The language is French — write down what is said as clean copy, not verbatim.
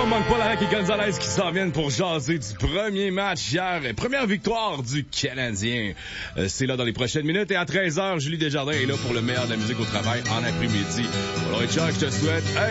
manque pas la et Gonzalez qui s'en viennent pour jaser du premier match hier. Première victoire du Canadien. C'est là dans les prochaines minutes. Et à 13h, Julie Desjardins est là pour le meilleur de la musique au travail en après-midi. Alors, Richard, je te souhaite